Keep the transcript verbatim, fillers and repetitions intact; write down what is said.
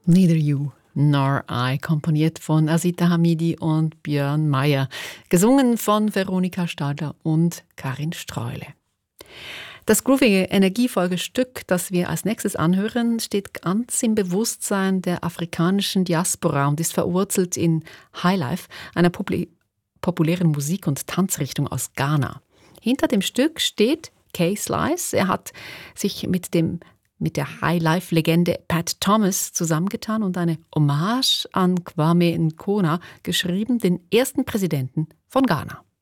Neither You nor I, komponiert von Asita Hamidi und Björn Mayer, gesungen von Veronika Stadler und Karin Streule. Das groovige, energievolle Stück, das wir als nächstes anhören, steht ganz im Bewusstsein der afrikanischen Diaspora und ist verwurzelt in Highlife, einer popul- populären Musik- und Tanzrichtung aus Ghana. Hinter dem Stück steht Kay Slice. Er hat sich mit dem mit der Highlife-Legende Pat Thomas zusammengetan und eine Hommage an Kwame Nkrumah geschrieben, den ersten Präsidenten von Ghana.